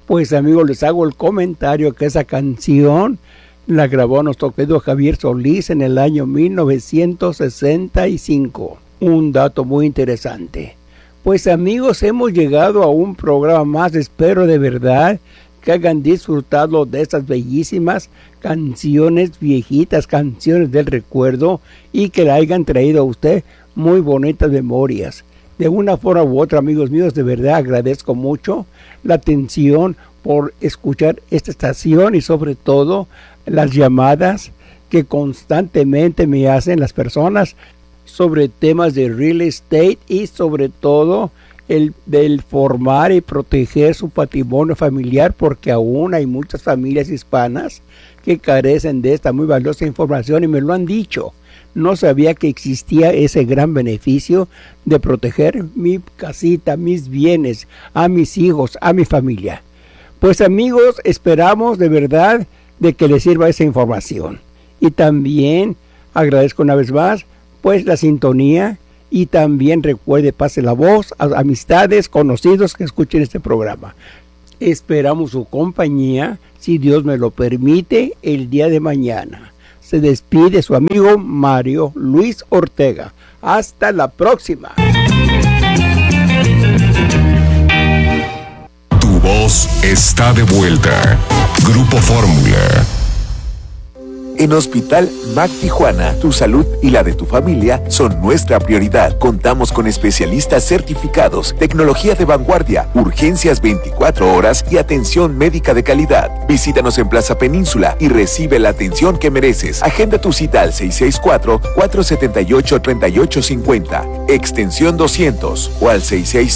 Pues amigos, les hago el comentario que esa canción la grabó nuestro querido Javier Solís en el año 1965. Un dato muy interesante. Pues amigos, hemos llegado a un programa más. Espero de verdad que hayan disfrutado de estas bellísimas canciones viejitas, canciones del recuerdo, y que le hayan traído a usted muy bonitas memorias. De una forma u otra, amigos míos, de verdad agradezco mucho la atención por escuchar esta estación y sobre todo las llamadas que constantemente me hacen las personas sobre temas de real estate y sobre todo del formar y proteger su patrimonio familiar, porque aún hay muchas familias hispanas que carecen de esta muy valiosa información y me lo han dicho. No sabía que existía ese gran beneficio de proteger mi casita, mis bienes, a mis hijos, a mi familia. Pues amigos, esperamos de verdad de que les sirva esa información. Y también agradezco una vez más pues la sintonía, y también recuerde, pase la voz a amistades, conocidos que escuchen este programa. Esperamos su compañía, si Dios me lo permite, el día de mañana. Se despide su amigo Mario Luis Ortega. Hasta la próxima. Tu voz está de vuelta. Grupo Fórmula. En Hospital MAC Tijuana, tu salud y la de tu familia son nuestra prioridad. Contamos con especialistas certificados, tecnología de vanguardia, urgencias 24 horas y atención médica de calidad. Visítanos en Plaza Península y recibe la atención que mereces. Agenda tu cita al 664-478-3850, extensión 200 o al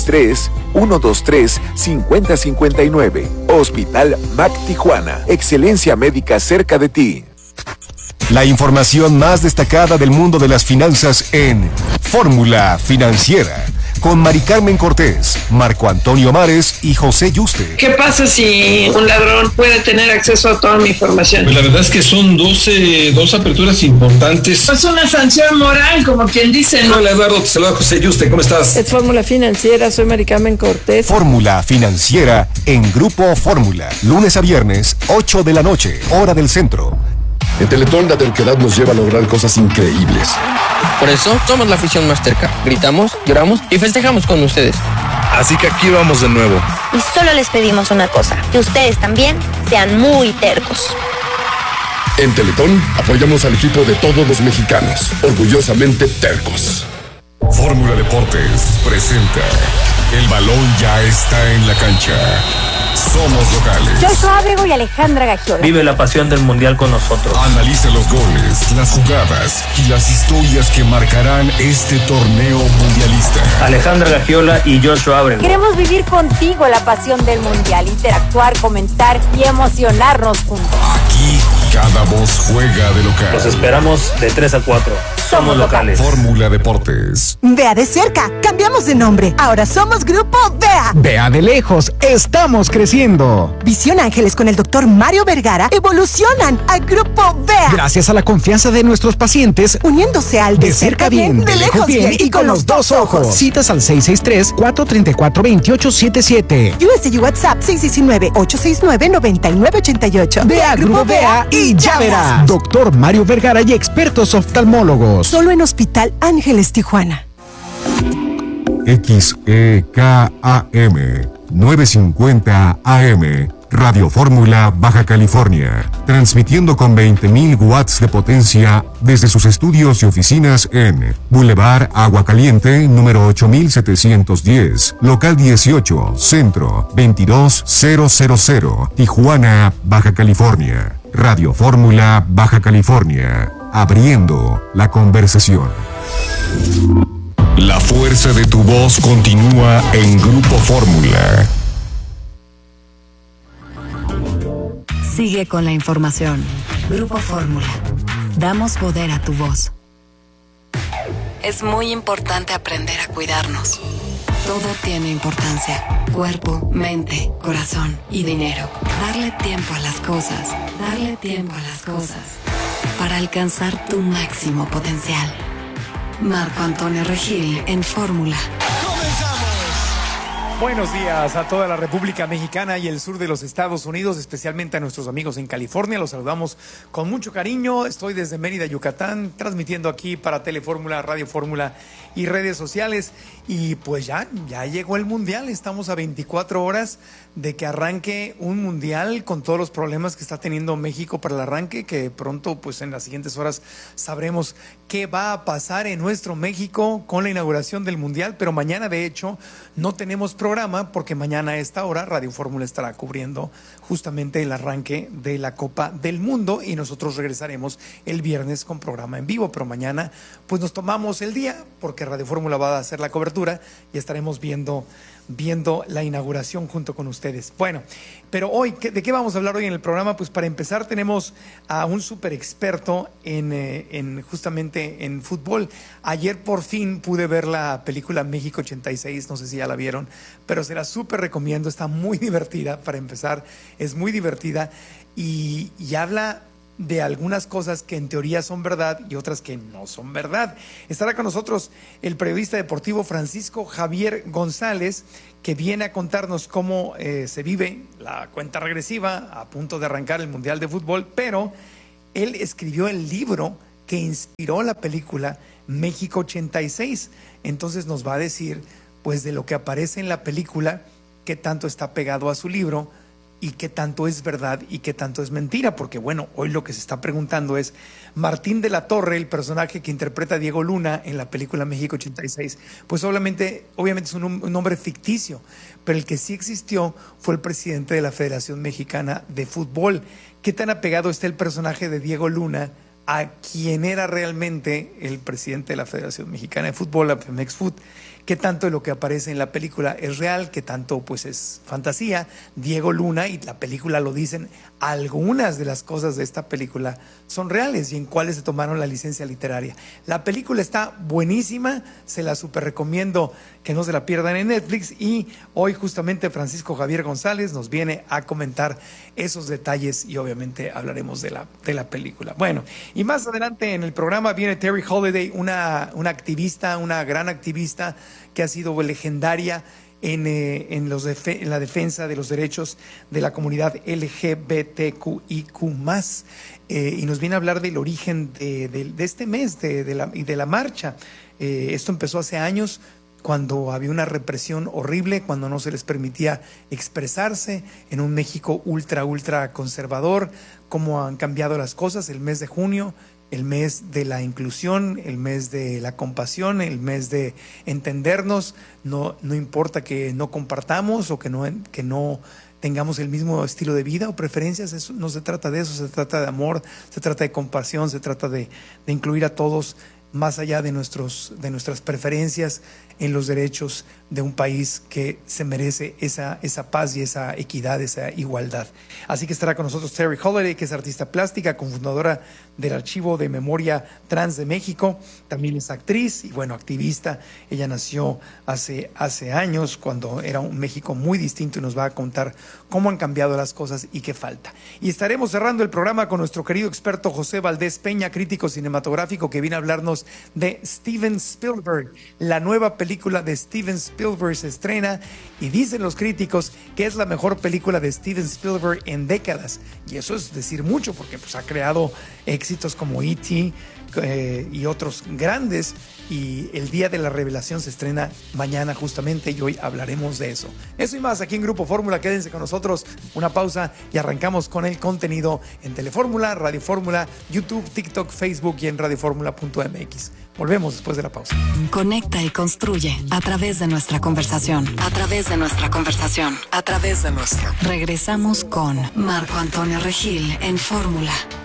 663-123-5059. Hospital MAC Tijuana, excelencia médica cerca de ti. La información más destacada del mundo de las finanzas en Fórmula Financiera, con Mari Carmen Cortés, Marco Antonio Mares y José Yuste. ¿Qué pasa si un ladrón puede tener acceso a toda mi información? Pues la verdad es que son dos aperturas importantes. Es una sanción moral, como quien dice, ¿no? Hola Eduardo, te saluda José Yuste, ¿cómo estás? Es Fórmula Financiera, soy Mari Carmen Cortés. Fórmula Financiera en Grupo Fórmula, lunes a viernes, 8 de la noche, hora del centro. En Teletón la terquedad nos lleva a lograr cosas increíbles. Por eso somos la afición más terca. Gritamos, lloramos y festejamos con ustedes. Así que aquí vamos de nuevo. Y solo les pedimos una cosa, que ustedes también sean muy tercos. En Teletón apoyamos al equipo de todos los mexicanos, orgullosamente tercos. Fórmula Deportes presenta El balón ya está en la cancha. Somos locales. Joshua Abrego y Alejandra Gagiola. Vive la pasión del mundial con nosotros. Analiza los goles, las jugadas y las historias que marcarán este torneo mundialista. Alejandra Gagiola y Joshua Abrego. Queremos vivir contigo la pasión del mundial, interactuar, comentar y emocionarnos juntos. Aquí cada voz juega de local. Los esperamos de 3 a 4. Somos locales. Fórmula Deportes. Vea de cerca, cambiamos de nombre. Ahora somos Grupo Vea. Vea de lejos, estamos creciendo. Visión Ángeles con el doctor Mario Vergara evolucionan a Grupo Vea. Gracias a la confianza de nuestros pacientes, uniéndose al de cerca bien, de lejos bien y con los dos ojos. Citas al 663-434-2877. USD WhatsApp 619-869-9988. Vea Grupo Vea y ya verás. Doctor Mario Vergara y expertos oftalmólogos. Solo en Hospital Ángeles Tijuana. XEKAM 950 AM, Radio Fórmula, Baja California, transmitiendo con 20.000 watts de potencia desde sus estudios y oficinas en Boulevard Agua Caliente, número 8710, local 18, centro 22000, Tijuana, Baja California. Radio Fórmula, Baja California, abriendo la conversación. La fuerza de tu voz continúa en Grupo Fórmula. Sigue con la información. Grupo Fórmula. Damos poder a tu voz. Es muy importante aprender a cuidarnos. Todo tiene importancia. Cuerpo, mente, corazón y dinero. Darle tiempo a las cosas. Darle tiempo a las cosas. Para alcanzar tu máximo potencial. Marco Antonio Regil en Fórmula. Buenos días a toda la República Mexicana y el sur de los Estados Unidos, especialmente a nuestros amigos en California. Los saludamos con mucho cariño. Estoy desde Mérida, Yucatán, transmitiendo aquí para Telefórmula, Radio Fórmula y redes sociales. Y pues ya llegó el Mundial. Estamos a 24 horas de que arranque un Mundial con todos los problemas que está teniendo México para el arranque, que pronto, pues en las siguientes horas sabremos qué va a pasar en nuestro México con la inauguración del Mundial. Pero mañana, de hecho, no tenemos programa porque mañana a esta hora Radio Fórmula estará cubriendo justamente el arranque de la Copa del Mundo y nosotros regresaremos el viernes con programa en vivo, pero mañana pues nos tomamos el día porque Radio Fórmula va a hacer la cobertura y estaremos viendo la inauguración junto con ustedes. Bueno, pero hoy, ¿de qué vamos a hablar hoy en el programa? Pues para empezar tenemos a un súper experto en justamente en fútbol. Ayer por fin pude ver la película México 86, no sé si ya la vieron, pero se la súper recomiendo, está muy divertida para empezar, es muy divertida y habla de algunas cosas que en teoría son verdad y otras que no son verdad. Estará con nosotros el periodista deportivo Francisco Javier González, que viene a contarnos cómo se vive la cuenta regresiva a punto de arrancar el Mundial de Fútbol, pero él escribió el libro que inspiró la película México 86. Entonces nos va a decir pues de lo que aparece en la película, qué tanto está pegado a su libro y qué tanto es verdad y qué tanto es mentira, porque bueno, hoy lo que se está preguntando es, Martín de la Torre, el personaje que interpreta a Diego Luna en la película México 86, pues obviamente es un nombre ficticio, pero el que sí existió fue el presidente de la Federación Mexicana de Fútbol. ¿Qué tan apegado está el personaje de Diego Luna a quien era realmente el presidente de la Federación Mexicana de Fútbol, la Femex-Foot? ¿Qué tanto de lo que aparece en la película es real? ¿Qué tanto pues es fantasía? Diego Luna, y la película lo dicen, algunas de las cosas de esta película son reales y en cuáles se tomaron la licencia literaria. La película está buenísima, se la súper recomiendo que no se la pierdan en Netflix, y hoy justamente Francisco Javier González nos viene a comentar esos detalles y obviamente hablaremos de la película. Bueno, y más adelante en el programa viene Terry Holiday, una activista, una gran activista que ha sido legendaria en la defensa de los derechos de la comunidad LGBTQIQ+, y nos viene a hablar del origen de este mes y de la marcha. Esto empezó hace años, cuando había una represión horrible, cuando no se les permitía expresarse en un México ultra conservador. Cómo han cambiado las cosas. El mes de junio, el mes de la inclusión, el mes de la compasión, el mes de entendernos. No importa que no compartamos o que no tengamos el mismo estilo de vida o preferencias. Eso, no se trata de eso, se trata de amor, se trata de compasión, se trata de incluir a todos más allá de nuestras preferencias en los derechos de un país que se merece esa paz y esa equidad, esa igualdad. Así que estará con nosotros Terry Holiday, que es artista plástica, cofundadora del Archivo de Memoria Trans de México. También es actriz y bueno, activista. Ella nació hace años, cuando era un México muy distinto, y nos va a contar cómo han cambiado las cosas y qué falta. Y estaremos cerrando el programa con nuestro querido experto José Valdés Peña, crítico cinematográfico, que viene a hablarnos de Steven Spielberg. La nueva película de Steven Spielberg se estrena y dicen los críticos que es la mejor película de Steven Spielberg en décadas, y eso es decir mucho, porque pues ha creado éxitos como E.T. Y otros grandes, y el día de la revelación se estrena mañana justamente, y hoy hablaremos de eso. Eso y más aquí en Grupo Fórmula. Quédense con nosotros, una pausa y arrancamos con el contenido en Telefórmula, Radio Fórmula, YouTube, TikTok, Facebook y en radioformula.mx. Volvemos después de la pausa. Conecta y construye a través de nuestra conversación. Regresamos con Marco Antonio Regil en Fórmula.